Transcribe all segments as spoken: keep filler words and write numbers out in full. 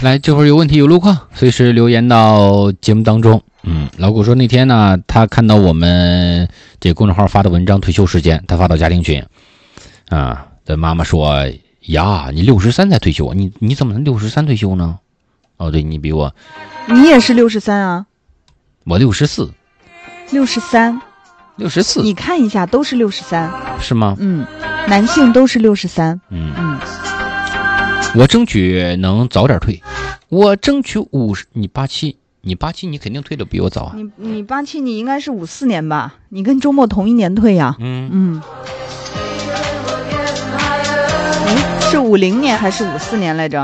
来，这会儿有问题有路况，随时留言到节目当中。嗯，老谷说那天呢，他看到我们这公众号发的文章退休时间，他发到家庭群啊。的妈妈说呀，你六十三才退休，你你怎么能六十三退休呢？哦，对，你比我， 你也是六十三啊？ 我六十四， 六十三， 六十四， 你看一下，都是六十三， 是吗？ 嗯，男性都是六十三， 嗯嗯， 我争取能早点退，我争取五十，你八七。你八七，你肯定退的比我早啊！ 你你八七，你应该是五四年吧？你跟周末同一年退呀？ 嗯嗯。哎，是五零年还是五四年来着？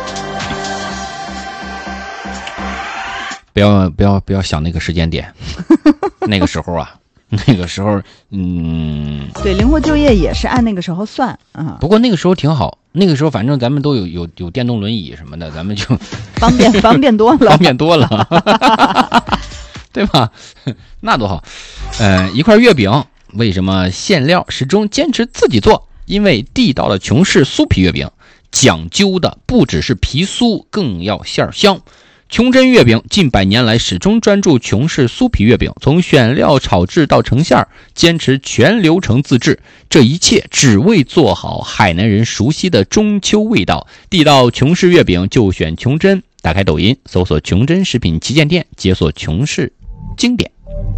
不要不要不要想那个时间点，那个时候啊，那个时候，嗯， 对，灵活就业也是按那个时候算啊。 不过那个时候挺好。那个时候反正咱们都有有有电动轮椅什么的，咱们就方便方便多了， 方便多了，对吧？那多好。呃，一块月饼为什么馅料始终坚持自己做？因为地道的琼氏酥皮月饼讲究的不只是皮酥，更要馅香。琼珍月饼近百年来始终专注琼氏酥皮月饼，从选料炒制到成馅，坚持全流程自制，这一切只为做好海南人熟悉的中秋味道。地道琼氏月饼就选琼珍，打开抖音搜索琼珍食品旗舰店，解锁琼氏经典。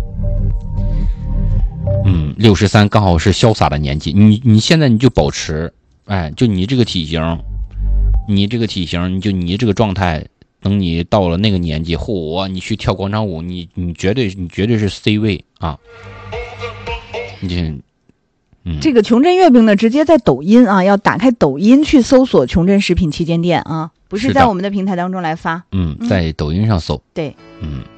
嗯，六十三刚好是潇洒的年纪，你你现在你就保持，哎，就你这个体型，你这个体型，你就你这个状态。等你到了那个年纪，嚯，你去跳广场舞，你你绝对你绝对是 C 位啊！你嗯， 这个琼珍月饼呢，直接在抖音啊，要打开抖音去搜索琼珍食品旗舰店啊，不是在我们的平台当中来发。 嗯，在抖音上搜。 对， 嗯。